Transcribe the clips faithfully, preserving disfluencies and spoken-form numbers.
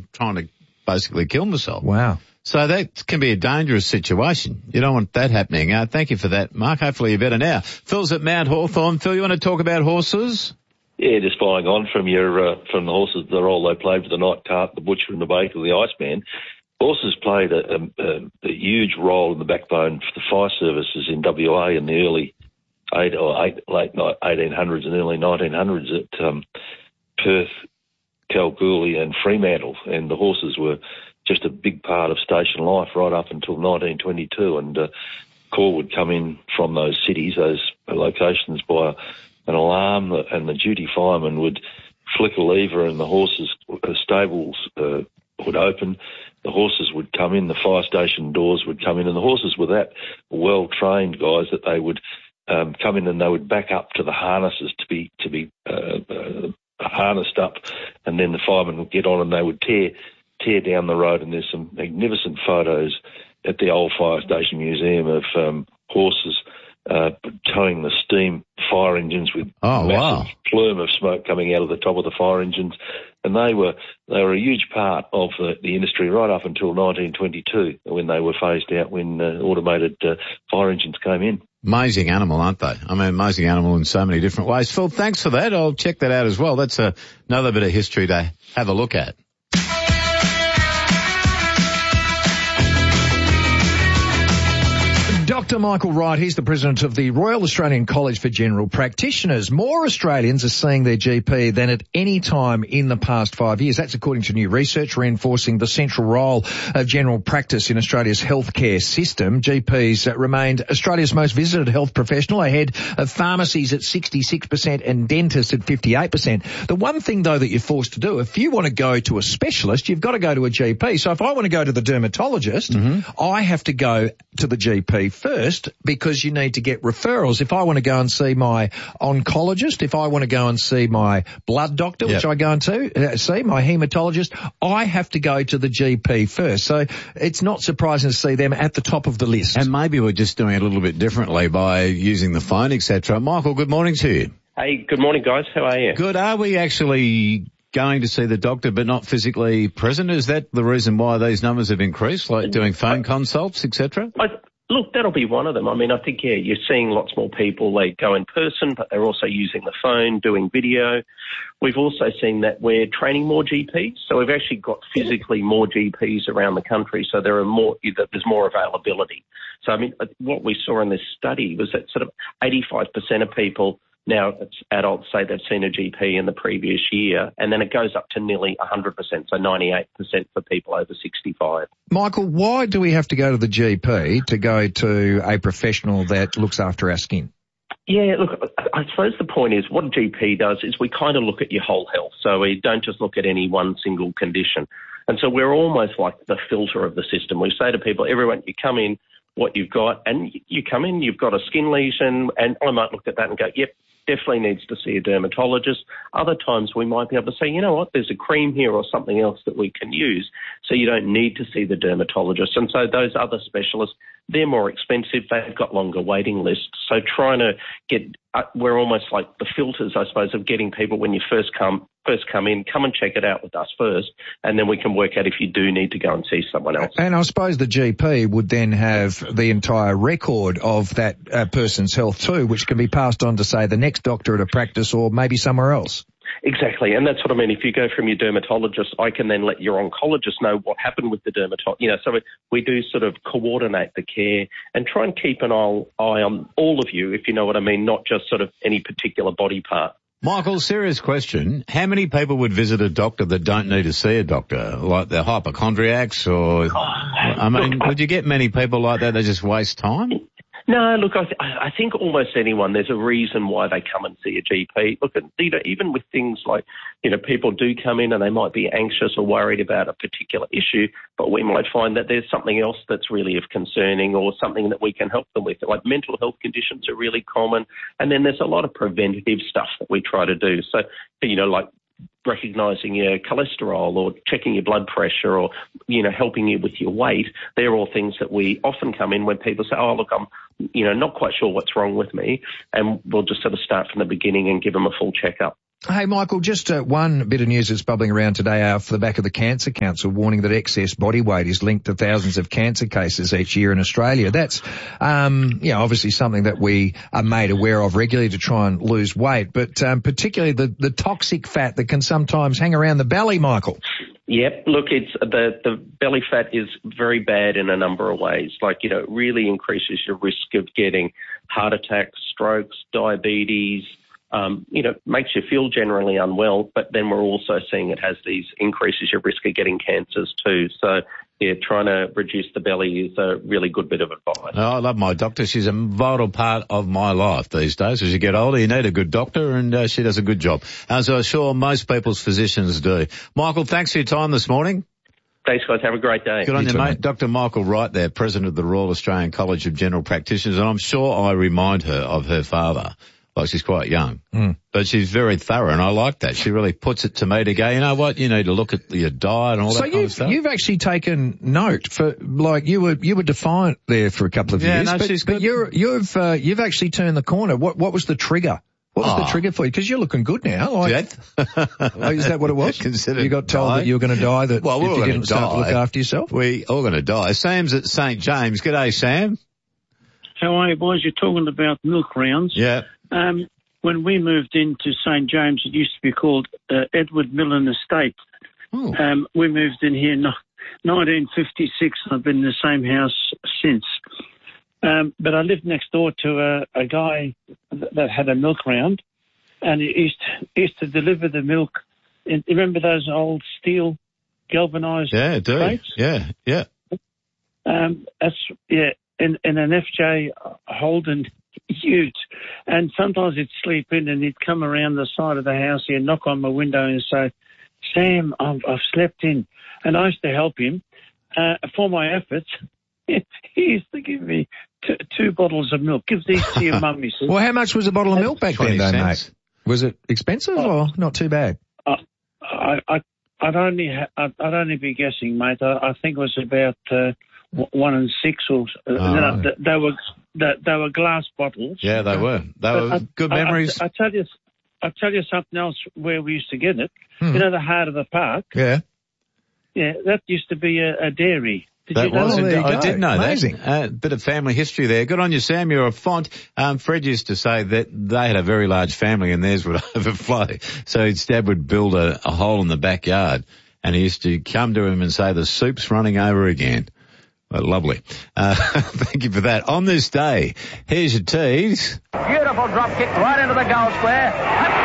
I'm trying to basically kill myself. Wow. So that can be a dangerous situation. You don't want that happening. Uh, thank you for that, Mark. Hopefully you're better now. Phil's at Mount Hawthorn. Phil, you want to talk about horses? Yeah, just following on from your uh, from the horses, the role they played for the night cart, the butcher and the baker, the Iceman. Horses played a, a, a huge role in the backbone for the fire services in W A in the early eight or eight, late eighteen hundreds and early nineteen hundreds at um, Perth, Kalgoorlie and Fremantle, and the horses were just a big part of station life right up until nineteen twenty-two, and uh, call would come in from those cities, those locations, by an alarm, and the duty fireman would flick a lever and the horses' uh, stables uh, would open, the horses would come in, the fire station doors would come in, and the horses were that well-trained guys that they would um, come in and they would back up to the harnesses to be to be uh, uh, harnessed up, and then the firemen would get on and they would tear tear down the road, and there's some magnificent photos at the old fire station museum of um, horses uh, towing the steam fire engines with oh, massive wow. plume of smoke coming out of the top of the fire engines, and they were they were a huge part of the, the industry right up until nineteen twenty-two, when they were phased out, when uh, automated uh, fire engines came in. Amazing animal, aren't they? I mean, amazing animal in so many different ways. Phil, thanks for that. I'll check that out as well. That's a, another bit of history to have a look at. Doctor Michael Wright, he's the president of the Royal Australian College for General Practitioners. More Australians are seeing their G P than at any time in the past five years. That's according to new research reinforcing the central role of general practice in Australia's healthcare system. G Ps remained Australia's most visited health professional, ahead of pharmacies at sixty-six percent and dentists at fifty-eight percent. The one thing, though, that you're forced to do, if you want to go to a specialist, you've got to go to a G P. So if I want to go to the dermatologist, mm-hmm. I have to go to the G P first, because you need to get referrals. If I want to go and see my oncologist, if I want to go and see my blood doctor, yep. which I go and to, uh, see, my haematologist, I have to go to the G P first. So it's not surprising to see them at the top of the list. And maybe we're just doing it a little bit differently by using the phone, et cetera. Michael, good morning to you. Hey, good morning, guys. How are you? Good. Are we actually going to see the doctor but not physically present? Is that the reason why these numbers have increased, like doing phone consults, et cetera? I, look, that'll be one of them. I mean, I think, yeah, you're seeing lots more people, they go in person, but they're also using the phone, doing video. We've also seen that we're training more G Ps, so we've actually got physically more G Ps around the country, so there are more, there's more availability. So, I mean, what we saw in this study was that sort of eighty-five percent of people, now it's adults, say they've seen a G P in the previous year, and then it goes up to nearly one hundred percent, so ninety-eight percent for people over sixty-five. Michael, why do we have to go to the G P to go to a professional that looks after our skin? Yeah, look, I suppose the point is what a G P does is we kind of look at your whole health, so we don't just look at any one single condition. And so we're almost like the filter of the system. We say to people, everyone, you come in, what you've got, and you come in, you've got a skin lesion, and I might look at that and go, yep, definitely needs to see a dermatologist. Other times we might be able to say, you know what, there's a cream here or something else that we can use, so you don't need to see the dermatologist. And so those other specialists, they're more expensive, they've got longer waiting lists. So trying to get, uh, we're almost like the filters, I suppose, of getting people when you first come first come in, come and check it out with us first, and then we can work out if you do need to go and see someone else. And I suppose the G P would then have the entire record of that uh, person's health too, which can be passed on to, say, the next doctor at a practice or maybe somewhere else. Exactly, and that's what I mean. If you go from your dermatologist, I can then let your oncologist know what happened with the dermatologist. You know, so we, we do sort of coordinate the care and try and keep an eye on all of you, if you know what I mean, not just sort of any particular body part. Michael, serious question. How many people would visit a doctor that don't need to see a doctor, like the hypochondriacs or, oh, I mean, look, would you get many people like that that just waste time? No, look, I, th- I think almost anyone, there's a reason why they come and see a G P. Look, you know, even with things like, you know, people do come in and they might be anxious or worried about a particular issue, but we might find that there's something else that's really of concerning or something that we can help them with. Like mental health conditions are really common, and then there's a lot of preventative stuff that we try to do. So, you know, like recognising your cholesterol or checking your blood pressure or, you know, helping you with your weight. They're all things that we often come in when people say, oh, look, I'm, you know, not quite sure what's wrong with me. And we'll just sort of start from the beginning and give them a full checkup. Hey, Michael, just uh, one bit of news that's bubbling around today off the back of the Cancer Council warning that excess body weight is linked to thousands of cancer cases each year in Australia. That's, um, you know, obviously something that we are made aware of regularly to try and lose weight, but um, particularly the, the toxic fat that can sometimes hang around the belly, Michael. Yep. Look, it's the, the belly fat is very bad in a number of ways. Like, you know, it really increases your risk of getting heart attacks, strokes, diabetes, Um, you know, makes you feel generally unwell, but then we're also seeing it has these increases your risk of getting cancers too. So, yeah, trying to reduce the belly is a really good bit of advice. Oh, I love my doctor. She's a vital part of my life these days. As you get older, you need a good doctor, and uh, she does a good job, as I'm sure most people's physicians do. Michael, thanks for your time this morning. Thanks, guys. Have a great day. Good on you, too, mate. mate. Doctor Michael Wright there, President of the Royal Australian College of General Practitioners, and I'm sure I remind her of her father. Like, she's quite young, mm. but she's very thorough, and I like that. She really puts it to me to go, you know what, you need to look at your diet and all so that kind of stuff. stuff. So you've actually taken note for, like, you were you were defiant there for a couple of yeah, years, no, but, she's but good. you're, you've uh, you've actually turned the corner. What what was the trigger? What was oh. the trigger for you? Because you're looking good now. Like, Death? Oh, is that what it was? Considered you got told die. that you were going to die, that well, if you didn't die. start to look after yourself? We all going to die. Sam's at Saint James. G'day, Sam. How are you, boys? You're talking about milk rounds. Yeah. Um, when we moved into Saint James, it used to be called uh, Edward Millen Estate. Oh. Um, we moved in here in nineteen fifty-six, and I've been in the same house since. Um, but I lived next door to a, a guy that, that had a milk round, and he used to, he used to deliver the milk. In, remember those old steel galvanised Yeah, I do. crates? Yeah, yeah. Um, that's, yeah, in, in an F J Holden ute. And sometimes he'd sleep in and he'd come around the side of the house, he'd knock on my window and say, Sam, I've, I've slept in. And I used to help him. Uh, for my efforts, he used to give me t- two bottles of milk. Give these to your mum, he said. Well, how much was a bottle of milk back then, though, cents. mate? Was it expensive Oh. or not too bad? Uh, I, I, I'd only, ha- I'd, I'd only be guessing, mate. I, I think it was about uh, one and six, or uh, Oh. you know, they, they were they, they were glass bottles. Yeah, they were. They But were I, good I, memories. I, I tell you, I tell you something else where we used to get it. Hmm. You know, the heart of the park. Yeah. Yeah, that used to be a, a dairy. Did That you know was, Oh, there you I go. did know Amazing. that. A uh, bit of family history there. Good on you, Sam. You're a font. Um, Fred used to say that they had a very large family and theirs would overflow. So his dad would build a, a hole in the backyard, and he used to come to him and say, the soup's running over again. Well, lovely. Uh, thank you for that. On this day, here's your teas. Beautiful drop kick right into the goal square.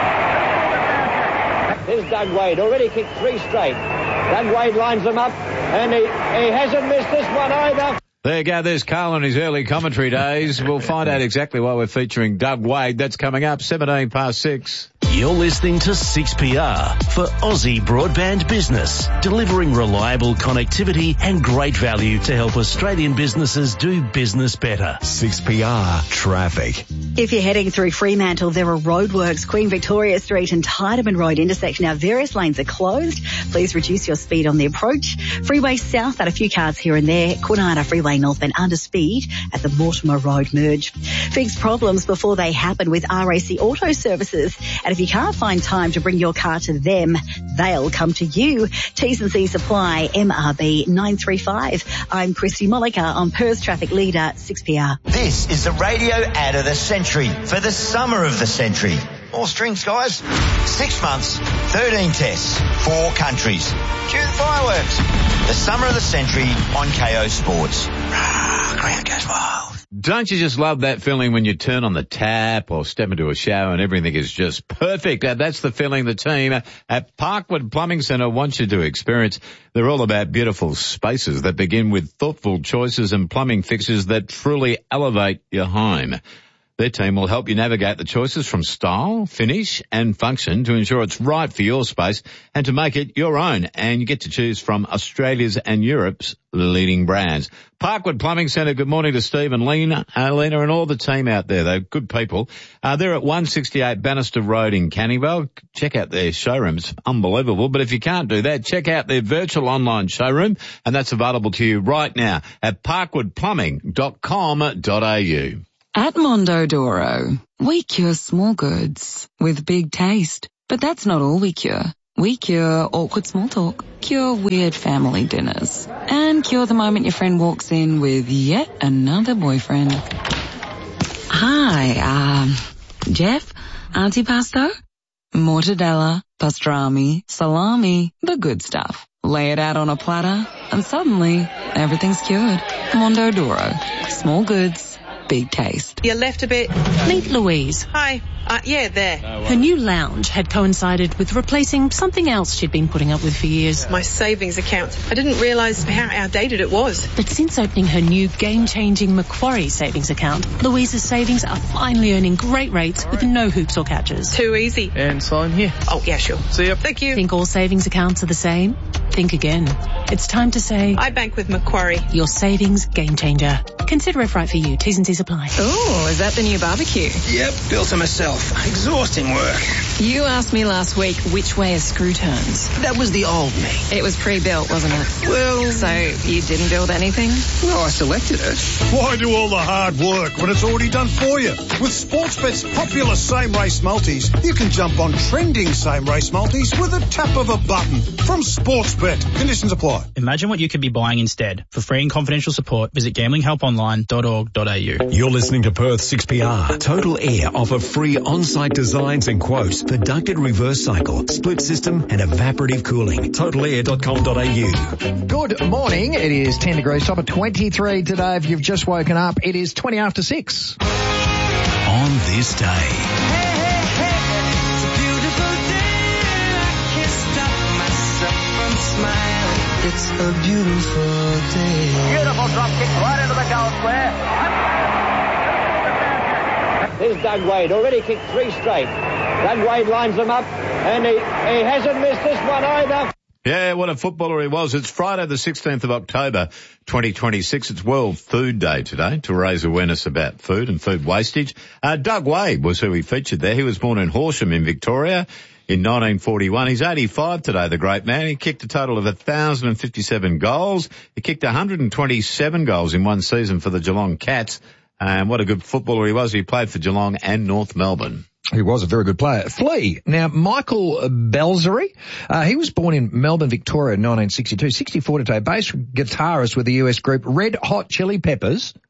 Here's Doug Wade, already kicked three straight. Doug Wade lines them up, and he, he hasn't missed this one either. There you go. There's Carl in his early commentary days. We'll find out exactly why we're featuring Doug Wade. That's coming up, seventeen past six. You're listening to six P R for Aussie Broadband Business, delivering reliable connectivity and great value to help Australian businesses do business better. six P R Traffic. If you're heading through Fremantle, there are roadworks. Queen Victoria Street and Tideman Road intersection. Now, various lanes are closed. Please reduce your speed on the approach. Freeway South had a few cars here and there. Kwinana Freeway northbound under speed at the Mortimer Road merge. Fix problems before they happen with R A C Auto Services. And if you can't find time to bring your car to them, they'll come to you. T's and C's apply. M R B nine three five. I'm Christy Mollica on Perth's Traffic Leader, six P R. This is the radio ad of the century for the summer of the century. More strings, guys. Six months, thirteen tests, four countries. Cue the fireworks. The summer of the century on K O Sports. Rah, ground goes wild. Don't you just love that feeling when you turn on the tap or step into a shower and everything is just perfect? Uh, That's the feeling the team at Parkwood Plumbing Centre wants you to experience. They're all about beautiful spaces that begin with thoughtful choices and plumbing fixtures that truly elevate your home. Their team will help you navigate the choices from style, finish and function to ensure it's right for your space and to make it your own. And you get to choose from Australia's and Europe's leading brands. Parkwood Plumbing Centre, good morning to Steve and Lena, uh, Lena and all the team out there. They're good people. Uh, they're at one sixty-eight Bannister Road in Canning Vale. Check out their showroom. It's unbelievable. But if you can't do that, check out their virtual online showroom, and that's available to you right now at parkwood plumbing dot com dot a u. At Mondodoro, we cure small goods with big taste. But that's not all we cure. We cure awkward small talk, cure weird family dinners, and cure the moment your friend walks in with yet another boyfriend. Hi, um, Jeff? Antipasto? Mortadella, pastrami, salami, the good stuff. Lay it out on a platter, and suddenly, everything's cured. Mondodoro. Small goods, big taste. You left a bit. Meet Louise. Hi. Uh, yeah, there. Her new lounge had coincided with replacing something else she'd been putting up with for years. My savings account. I didn't realise how outdated it was. But since opening her new game-changing Macquarie savings account, Louise's savings are finally earning great rates with no hoops or catches. Too easy. And sign here. Oh, yeah, sure. See ya. Thank you. Think all savings accounts are the same? Think again. It's time to say... I bank with Macquarie. Your savings game changer. Consider if right for you. T's and C's apply. Oh, is that the new barbecue? Yep, built it myself. Exhausting work. You asked me last week which way a screw turns. That was the old me. It was pre-built, wasn't it? Well... So you didn't build anything? Well, I selected it. Why do all the hard work when it's already done for you? With Sportsbet's popular same-race multis, you can jump on trending same-race multis with a tap of a button. From Sportsbet. Conditions apply. Imagine what you could be buying instead. For free and confidential support, visit gambling help online dot org dot a u. You're listening to Perth six P R. Total Air offer free on-site designs and quotes for ducted reverse cycle, split system and evaporative cooling. total air dot com dot a u. Good morning. It is ten degrees, top of twenty-three today. If you've just woken up, it is twenty after six. On this day... It's a beautiful day. Beautiful drop kick right into the goal square. Here's Doug Wade, already kicked three straight. Doug Wade lines them up, and he, he hasn't missed this one either. Yeah, what a footballer he was. It's Friday the sixteenth of October, twenty twenty-six. It's World Food Day today to raise awareness about food and food wastage. Uh, Doug Wade was who he featured there. He was born in Horsham in Victoria in nineteen forty-one. He's eighty-five today, the great man. He kicked a total of one thousand fifty-seven goals. He kicked one hundred twenty-seven goals in one season for the Geelong Cats. And what a good footballer he was. He played for Geelong and North Melbourne. He was a very good player. Flea. Now, Michael Belzery, uh, he was born in Melbourne, Victoria in nineteen sixty-two. sixty-four today, bass guitarist with the U S group Red Hot Chili Peppers.